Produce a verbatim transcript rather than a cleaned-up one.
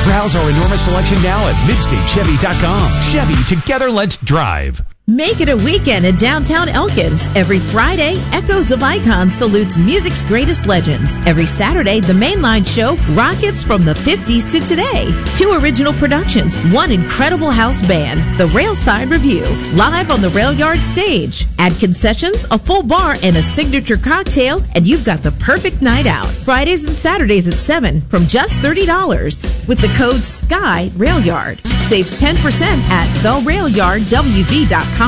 Browse our enormous selection now at midstate chevy dot com. Chevy, together let's drive. Make it a weekend in downtown Elkins. Every Friday, Echoes of Icon salutes music's greatest legends. Every Saturday, the Mainline Show rockets from the fifties to today. Two original productions, one incredible house band, the Railside Review, live on the Rail Yard stage. Add concessions, a full bar, and a signature cocktail, and you've got the perfect night out. Fridays and Saturdays at seven from just thirty dollars. With the code SKY Rail Yard. Saves ten percent at the rail yard w v dot com.